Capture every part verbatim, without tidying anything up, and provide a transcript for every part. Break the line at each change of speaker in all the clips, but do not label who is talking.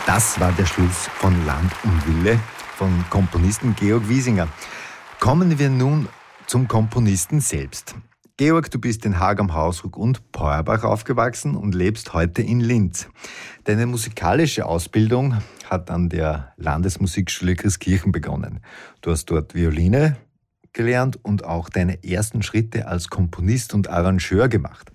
Das war der Schluss von Land und Wille vom Komponisten Georg Wiesinger. Kommen wir nun zum Komponisten selbst. Georg, du bist in Haag am Hausruck und Peuerbach aufgewachsen und lebst heute in Linz. Deine musikalische Ausbildung hat an der Landesmusikschule Christkirchen begonnen. Du hast dort Violine gelernt und auch deine ersten Schritte als Komponist und Arrangeur gemacht.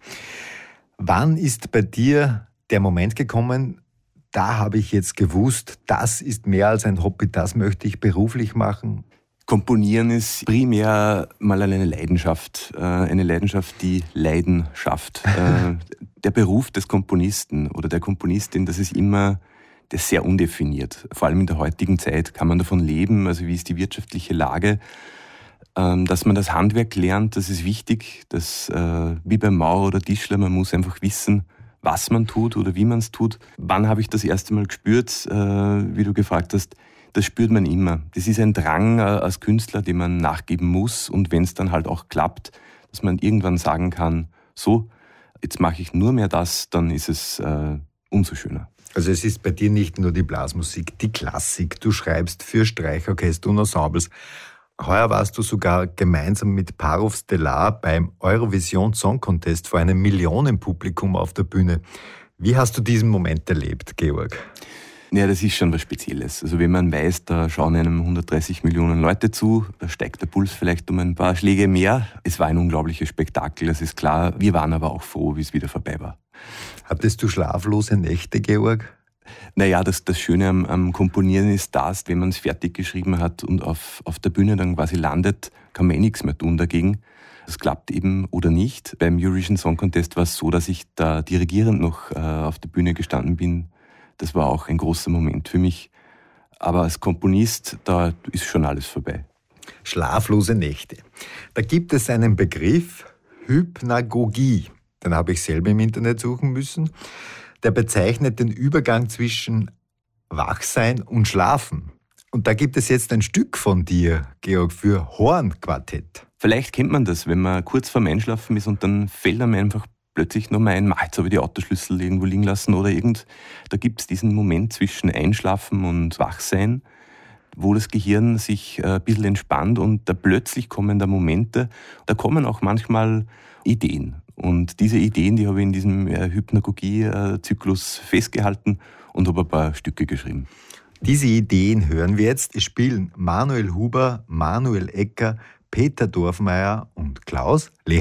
Wann ist bei dir der Moment gekommen, da habe ich jetzt gewusst, das ist mehr als ein Hobby, das möchte ich beruflich machen?
Komponieren ist primär mal eine Leidenschaft, eine Leidenschaft, die Leiden schafft. Der Beruf des Komponisten oder der Komponistin, das ist immer das ist sehr undefiniert. Vor allem in der heutigen Zeit kann man davon leben, also wie ist die wirtschaftliche Lage. Dass man das Handwerk lernt, das ist wichtig. Das, wie beim Maurer oder Tischler, man muss einfach wissen, was man tut oder wie man es tut. Wann habe ich das erste Mal gespürt, wie du gefragt hast? Das spürt man immer. Das ist ein Drang als Künstler, den man nachgeben muss. Und wenn es dann halt auch klappt, dass man irgendwann sagen kann, so, jetzt mache ich nur mehr das, dann ist es äh, umso schöner.
Also es ist bei dir nicht nur die Blasmusik, die Klassik. Du schreibst für Streichorchester und Ensembles. Heuer warst du sogar gemeinsam mit Parov Stellar beim Eurovision Song Contest vor einem Millionenpublikum auf der Bühne. Wie hast du diesen Moment erlebt, Georg?
Ja, das ist schon was Spezielles. Also wenn man weiß, da schauen einem hundertdreißig Millionen Leute zu, da steigt der Puls vielleicht um ein paar Schläge mehr. Es war ein unglaubliches Spektakel, das ist klar. Wir waren aber auch froh, wie es wieder vorbei war.
Hattest du schlaflose Nächte, Georg?
Naja, das, das Schöne am, am Komponieren ist das, wenn man es fertig geschrieben hat und auf, auf der Bühne dann quasi landet, kann man eh nichts mehr tun dagegen. Das klappt eben oder nicht. Beim Eurovision Song Contest war es so, dass ich da dirigierend noch äh, auf der Bühne gestanden bin. Das war auch ein großer Moment für mich. Aber als Komponist, da ist schon alles vorbei.
Schlaflose Nächte. Da gibt es einen Begriff, Hypnagogie. Den habe ich selber im Internet suchen müssen. Der bezeichnet den Übergang zwischen Wachsein und Schlafen. Und da gibt es jetzt ein Stück von dir, Georg, für Hornquartett.
Vielleicht kennt man das, wenn man kurz vorm Einschlafen ist und dann fällt einem einfach plötzlich noch mal ein, jetzt habe ich die Autoschlüssel irgendwo liegen lassen oder irgend. Da gibt es diesen Moment zwischen Einschlafen und Wachsein, wo das Gehirn sich ein bisschen entspannt und da plötzlich kommen da Momente, da kommen auch manchmal Ideen. Und diese Ideen, die habe ich in diesem Hypnagogie-Zyklus festgehalten und habe ein paar Stücke geschrieben.
Diese Ideen hören wir jetzt. Es spielen Manuel Huber, Manuel Ecker, Peter Dorfmeier und Klaus Lehrer.